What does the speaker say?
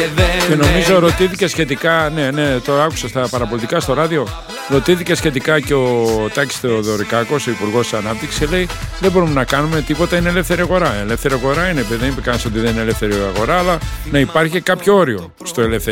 Και νομίζω ρωτήθηκε σχετικά, ναι, το άκουσα στα παραπολιτικά στο ράδιο, ρωτήθηκε σχετικά και ο Τάκης Θεοδωρικάκος, ο Υπουργός της Ανάπτυξης, και λέει δεν μπορούμε να κάνουμε τίποτα, είναι ελεύθερη αγορά. Ελεύθερη αγορά είναι, δεν είπε κανείς ότι δεν είναι ελεύθερη αγορά, αλλά να υπάρχει κάποιο όριο στο ελεύθερη